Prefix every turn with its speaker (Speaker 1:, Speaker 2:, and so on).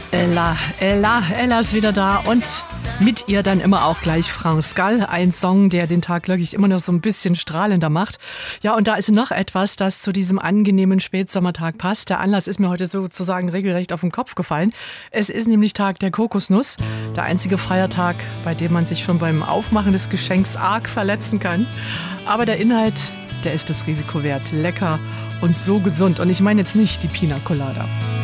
Speaker 1: Ella ist wieder da und mit ihr dann immer auch gleich France Gall, ein Song, der den Tag wirklich immer noch so ein bisschen strahlender macht. Ja, und da ist noch etwas, das zu diesem angenehmen Spätsommertag passt. Der Anlass ist mir heute sozusagen regelrecht auf den Kopf gefallen. Es ist nämlich Tag der Kokosnuss, der einzige Feiertag, bei dem man sich schon beim Aufmachen des Geschenks arg verletzen kann. Aber der Inhalt, der ist das Risiko wert. Lecker und so gesund. Und ich meine jetzt nicht die Pina Colada.